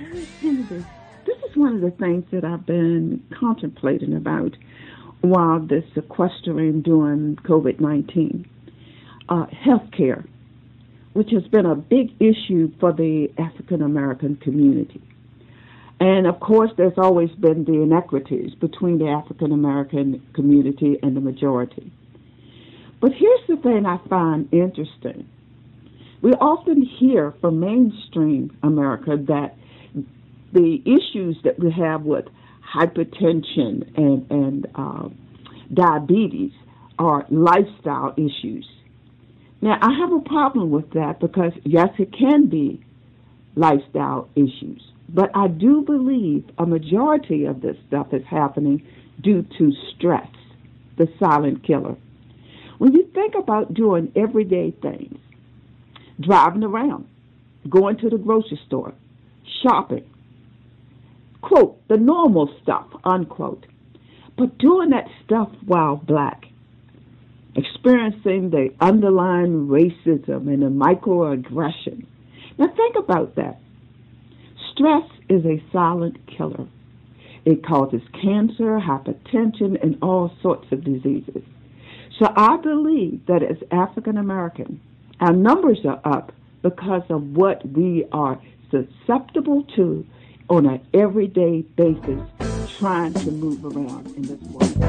Senator, this is one of the things that I've been contemplating about while this sequestering during COVID-19. Healthcare, which has been a big issue for the African American community. And of course, there's always been the inequities between the African American community and the majority. But here's the thing I find interesting. We often hear from mainstream America that the issues that we have with hypertension and diabetes are lifestyle issues. Now, I have a problem with that because, yes, it can be lifestyle issues, but I do believe a majority of this stuff is happening due to stress, the silent killer. When you think about doing everyday things, driving around, going to the grocery store, shopping, quote, the normal stuff, unquote, but doing that stuff while black, experiencing the underlying racism and the microaggression. Now think about that. Stress is a silent killer. It causes cancer, hypertension, and all sorts of diseases. So I believe that as African American, our numbers are up because of what we are susceptible to on an everyday basis trying to move around in this world.